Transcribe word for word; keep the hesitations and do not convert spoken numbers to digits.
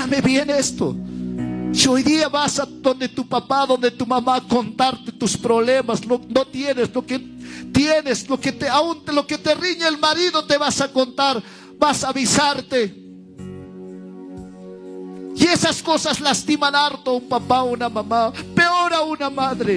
Óigame bien esto. Si hoy día vas a donde tu papá, donde tu mamá, a contarte tus problemas, lo, no tienes lo que tienes, lo que te, aún lo que te riñe el marido te vas a contar, vas a avisarte. Y esas cosas lastiman harto a un papá o una mamá, peor a una madre.